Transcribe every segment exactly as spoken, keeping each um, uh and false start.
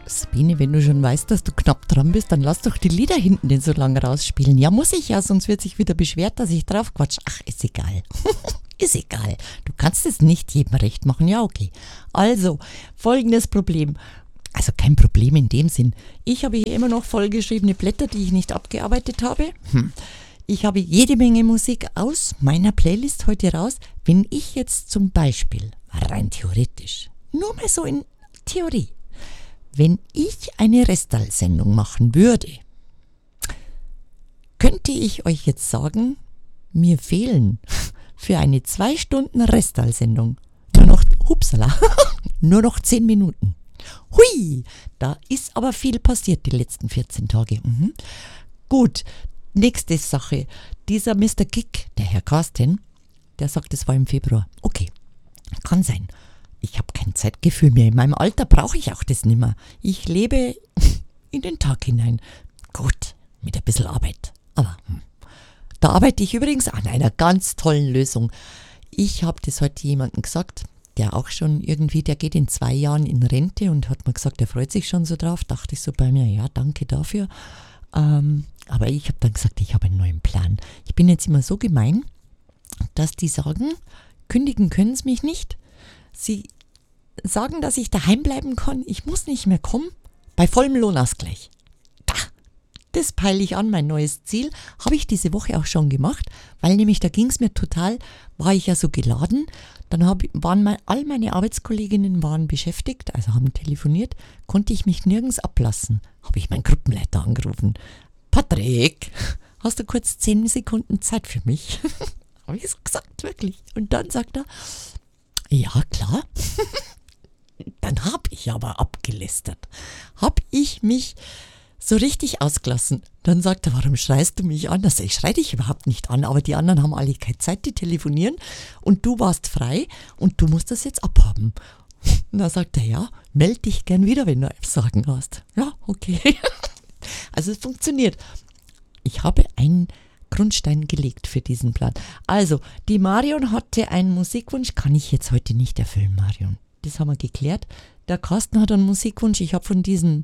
Sabine, wenn du schon weißt, dass du knapp dran bist, dann lass doch die Lieder hinten den so lange rausspielen. Ja, muss ich ja, sonst wird sich wieder beschwert, dass ich drauf quatsch. Ach, ist egal. Ist egal. Du kannst es nicht jedem recht machen. Ja, okay. Also, folgendes Problem. Also kein Problem in dem Sinn. Ich habe hier immer noch vollgeschriebene Blätter, die ich nicht abgearbeitet habe. Hm. Ich habe jede Menge Musik aus meiner Playlist heute raus. Wenn ich jetzt zum Beispiel, rein theoretisch, nur mal so in Theorie, wenn ich eine Restall-Sendung machen würde, könnte ich euch jetzt sagen, mir fehlen für eine zwei Stunden Restall-Sendung nur noch, hupsala, nur noch zehn Minuten. Hui, da ist aber viel passiert die letzten vierzehn Tage. Mhm. Gut, nächste Sache. Dieser Mister Gig, der Herr Carsten, der sagt, es war im Februar. Okay, kann sein. Ich habe kein Zeitgefühl mehr. In meinem Alter brauche ich auch das nicht mehr. Ich lebe in den Tag hinein. Gut, mit ein bisschen Arbeit. Aber hm. Da arbeite ich übrigens an einer ganz tollen Lösung. Ich habe das heute jemandem gesagt, der auch schon irgendwie, der geht in zwei Jahren in Rente und hat mir gesagt, er freut sich schon so drauf. Dachte ich so bei mir, ja, danke dafür. Ähm, aber ich habe dann gesagt, ich habe einen neuen Plan. Ich bin jetzt immer so gemein, dass die sagen, kündigen können sie mich nicht. Sie sagen, dass ich daheim bleiben kann. Ich muss nicht mehr kommen. Bei vollem Lohnausgleich. Da, das peile ich an, mein neues Ziel. Habe ich diese Woche auch schon gemacht, weil nämlich da ging es mir total, war ich ja so geladen. Dann hab, waren mal, all meine Arbeitskolleginnen waren beschäftigt, also haben telefoniert, konnte ich mich nirgends ablassen. Habe ich meinen Gruppenleiter angerufen. Patrick, hast du kurz zehn Sekunden Zeit für mich? Habe ich so gesagt, wirklich. Und dann sagt er, ja, klar. Dann habe ich aber abgelästert. Habe ich mich so richtig ausgelassen. Dann sagt er, warum schreist du mich an? Also ich schreie dich überhaupt nicht an, aber die anderen haben alle keine Zeit, die telefonieren und du warst frei und du musst das jetzt abhaben. Und dann sagt er, ja, melde dich gern wieder, wenn du etwas sagen hast. Ja, okay. Also es funktioniert. Ich habe einen Grundstein gelegt für diesen Plan. Also, die Marion hatte einen Musikwunsch, kann ich jetzt heute nicht erfüllen, Marion. Das haben wir geklärt. Der Carsten hat einen Musikwunsch. Ich habe von diesen,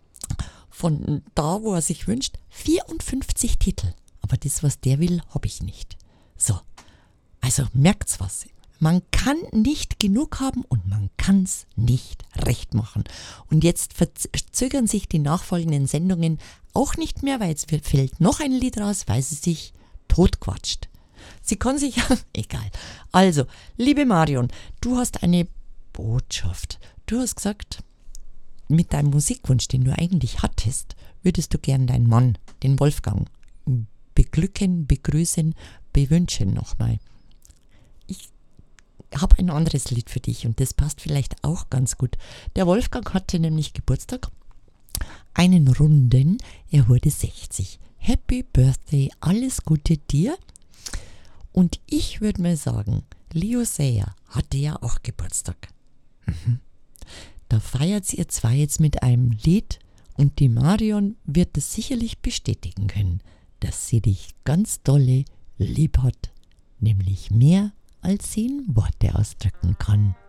von da, wo er sich wünscht, vierundfünfzig Titel. Aber das, was der will, habe ich nicht. So, also merkt's was. Man kann nicht genug haben und man kann's nicht recht machen. Und jetzt verzögern sich die nachfolgenden Sendungen auch nicht mehr, weil jetzt fällt noch ein Lied raus, weil sie sich totquatscht. Sie kann sich, egal. Also, liebe Marion, du hast eine Botschaft. Du hast gesagt, mit deinem Musikwunsch, den du eigentlich hattest, würdest du gern deinen Mann, den Wolfgang, beglücken, begrüßen, bewünschen nochmal. Ich habe ein anderes Lied für dich und das passt vielleicht auch ganz gut. Der Wolfgang hatte nämlich Geburtstag, einen runden, er wurde sechzig. Happy Birthday, alles Gute dir. Und ich würde mal sagen, Leo Sayer hatte ja auch Geburtstag. Mhm. Da feiert ihr zwei jetzt mit einem Lied und die Marion wird es sicherlich bestätigen können, dass sie dich ganz dolle lieb hat, nämlich mehr als sie in Worte ausdrücken kann.